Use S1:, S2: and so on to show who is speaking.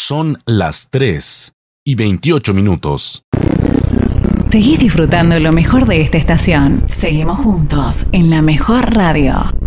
S1: Son las 3:28.
S2: Seguís disfrutando lo mejor de esta estación. Seguimos juntos en la mejor radio.